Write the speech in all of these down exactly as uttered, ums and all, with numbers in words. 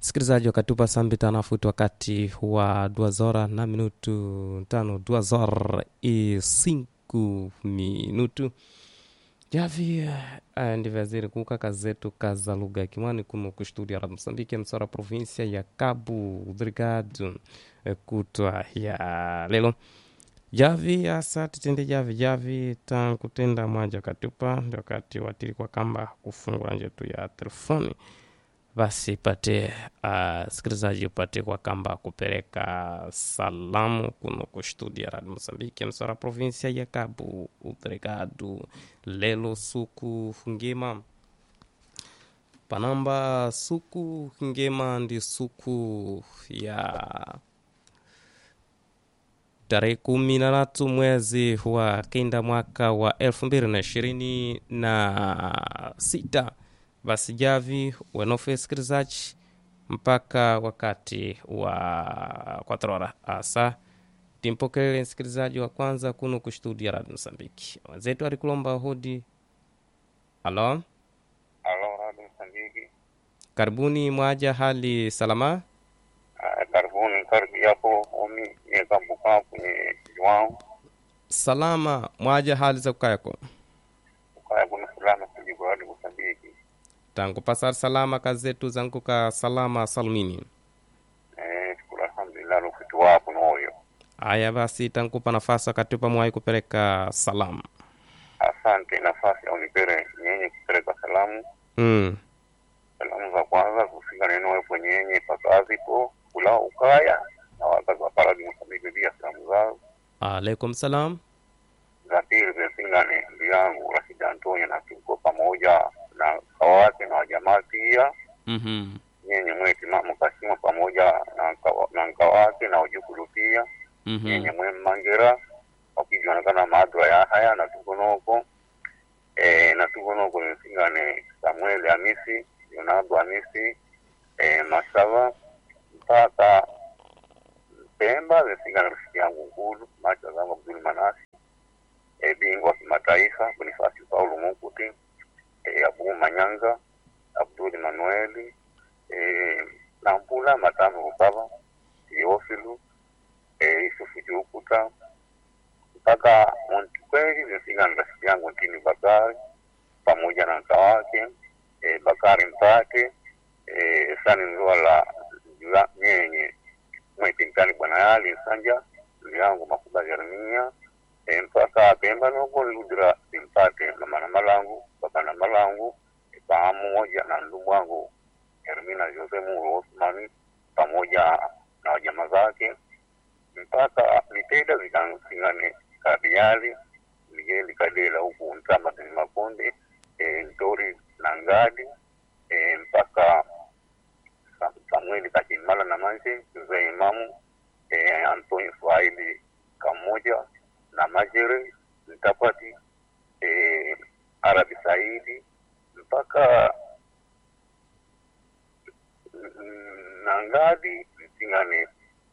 Sikilizaji wakatupa sambita nafuti wakati wa dua zora na minutu tano dua zora e cinco minutu javi uh, ndivaziri kuka kazetu kaza lugha kimwani kuno kustudia la Msambiki msora provinsia ya Cabo Delgado uh, kutwa ya lelo javi asa titende javi javi tankutenda mwanja katupa wakati watiri kwa kamba kufungula njetu ya telefoni basi pate uh, sikilizaji upate kwa kamba kupeleka salamu kuno kustudia Radio Msambiki msora provinsia ya Cabo Delgado lelo suku ngema panamba suku ngema ndi suku ya tarehe kumi na tatu mwezi wa kenda mwaka wa elfu mbili na ishirini na sita basi javi wenofe sikilizaji mpaka wakati wa kwatrora asa timpokelele sikilizaji wa kwanza kuno kustudia Radio Msambiki wenzetu alikulomba hodi. Halo Halo Radio Msambiki, karibuni mwaja hali salama. uh, karibuni karibu yapo omi ye kampu kampu ye juwao Salama mwaja hali za kukayako ukaya kuna salama kujibu Radio Msambiki. tangu pasar salama kazetu zangu ka salama salmini Eh, shukuru alhamdulillah lufitu wapo noyo. aya basi tankupa nafasi katupa mwai kupeleka salamu. Asante nafasi ya unipere nyenye kupeleka salamu. mm. Salamu za kwanza kufika neno wepo nyenye pakazi po kula ukaya na wakazi wa Radio Msambiki pia salamu zao. Alaikum salam. Za pili zinasinga ni ndugu yangu Rashid Antonio na tuko pamoja na kawake na wajamaa pia. Mhm. Nyenye mweti mama kasima pamoja na nkawa, na nkawake na ujukulu pia. Mhm. Nyenye mwe mangera wakijionekana madra ya haya na tukonoko eh na tukonoko nisingane Samuel Hamisi Yonabu Hamisi eh Masava mpaka Pemba nisingane rafiki yangu ngulu macha zangu Abdul Manasi eh bingwa kimataifa Bonifasi Paulo Mukuti eh Abu Manyanga Abdul Manueli eh Nampula Matano Rukava Yofilu eh Isufu Jukuta mpaka Montikweli nisingane rafiki yangu Ntini Bakari pamoja na mka wake e, Bakari Mpate e, Sani Nzola nyenye mweti mtani bwana yali Sanja yangu Makuba Jeremia e, mpaka Pemba Nogo Ludra Mpate mama na malangu baba na malangu e, pamoja na ndugu wangu Hermina Jose Muro Osmani pamoja na wajama zake mpaka Miteda zikansingane Kadiali Miguel Kadela huku Ntama Tini Makonde e, Ntori Nangadi e, mpaka Samueli Kachimala na Manche Jose Imamu e, Antonio Swahili Kamoja na Majere Ntapati e, Arabi Saidi mpaka Nangadi Singane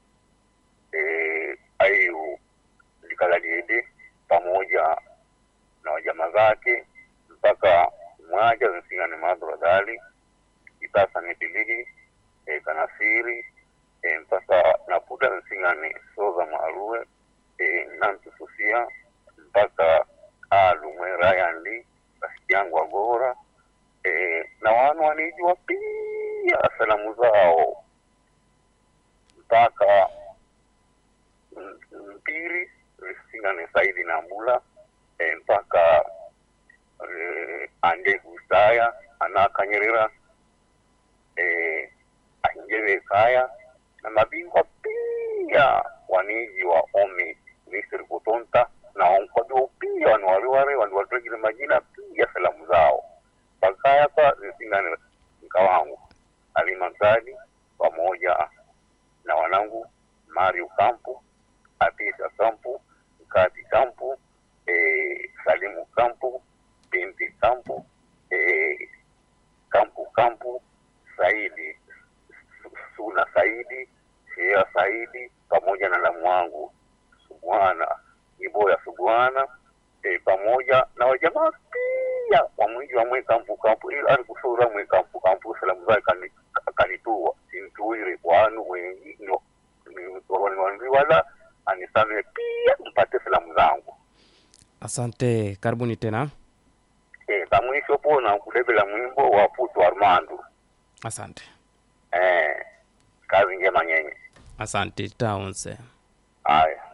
e, Ayu Likaladiede pamoja na wajama zake mpaka mwaja zinsigane madhura dali itasa nitilihi e, kanasiri e, mpaka napuda zinsigane soza marue e, nantu susia mpaka alumwe rayandi rafiki yangu agora e, na wanu wanijua pia salamu zao mpaka mpiri zinsigane Saidi na Mbula e, mpaka eh, ande gusaya anakanyerera eh anjeve kaya na mabingwa pia waniji wa omi Mister Kutonta na onkodo pia wanwariware wanwatregile majina pia salamu zao bakaya kwa zisingane mkawangu Alimanzadi pamoja na wanangu Mario Kampu Atisa Kampu Kati Kampu eh, Salimu Kampu Binti Kampu eh, Kampu Kampu Saidi Suna Saidi Shea Saidi pamoja na lamu wangu Subwana Iboya Subwana eh, pamoja na wajamaa pia wa mwiji wa mwe Kampu Kampu ila alikusura mwe Kampu Kampu salamu zake kanitua wanzi wala anisame pia nipate filamu zangu. Asante, karibuni tena. Eh, kamwisho pona kulebela mwimbo wa Putu Armando. Asante. Eh, kazi njema nyenye. Asante taonse. Haya.